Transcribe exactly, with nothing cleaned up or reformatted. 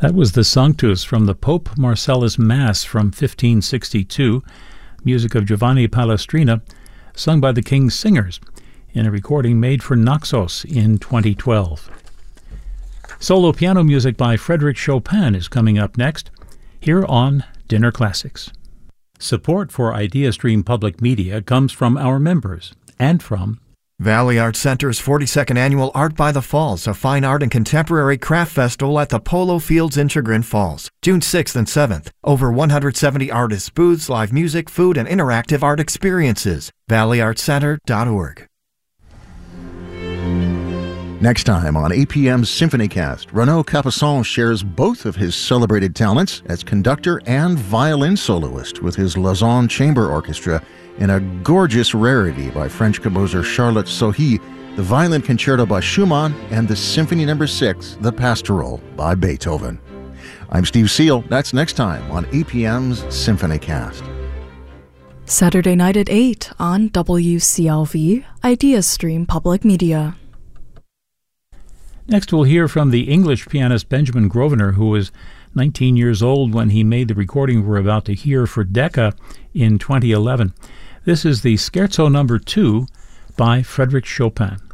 That was the Sanctus from the Pope Marcellus Mass from fifteen sixty-two, music of Giovanni Palestrina, sung by the King's Singers in a recording made for Naxos in twenty twelve. Solo piano music by Frédéric Chopin is coming up next, here on Dinner Classics. Support for IdeaStream Public Media comes from our members and from Valley Art Center's forty-second Annual Art by the Falls, a fine art and contemporary craft festival at the Polo Fields in Chagrin Falls, June sixth and seventh. Over one hundred seventy artists, booths, live music, food, and interactive art experiences. valley art center dot org. Next time on A P M's SymphonyCast, Renaud Capuçon shares both of his celebrated talents as conductor and violin soloist with his Lausanne Chamber Orchestra in a gorgeous rarity by French composer Charlotte Sohi, the Violin Concerto by Schumann, and the Symphony Number six, The Pastoral, by Beethoven. I'm Steve Seal. That's next time on A P M's SymphonyCast. Saturday night at eight on W C L V, IdeaStream Public Media. Next, we'll hear from the English pianist Benjamin Grosvenor, who was nineteen years old when he made the recording we're about to hear for Decca in twenty eleven. This is the Scherzo Number two by Frédéric Chopin.